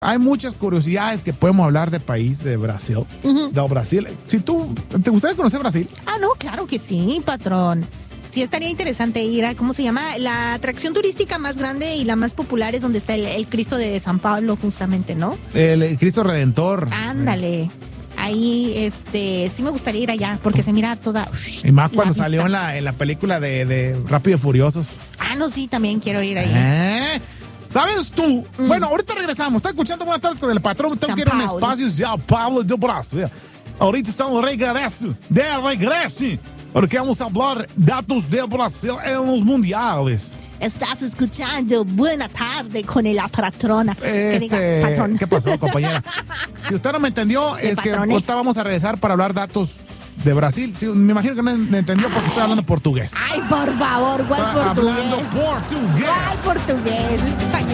Hay muchas curiosidades que podemos hablar de país de Brasil. De Brasil. Si tú, ¿te gustaría conocer Brasil? Ah, no, claro que sí, patrón. Sí, estaría interesante ir a, ¿cómo se llama? La atracción turística más grande y la más popular es donde está el Cristo de San Pablo, justamente, ¿no? El Cristo Redentor. Ándale. Ahí, sí me gustaría ir allá, porque se mira toda... Y más cuando salió en la película de Rápido y Furiosos. Ah, no, sí, también quiero ir ahí. ¿Sabes tú? Bueno, ahorita regresamos. Está escuchando Buenas Tardes con el Patrón. Tengo que ir a un espacio São Paulo do Brasil. Ahorita estamos de regreso. Porque vamos a hablar datos de Brasil en los mundiales. Estás escuchando Buena Tarde con la patrona. Patrón. ¿Qué pasó, compañera? Si usted no me entendió, es que ahorita vamos a regresar para hablar datos de Brasil. Sí, me imagino que no me entendió porque estoy hablando portugués. Ay, por favor, ¿cuál portugués? Hablando portugués. ¿Cuál portugués? Es español.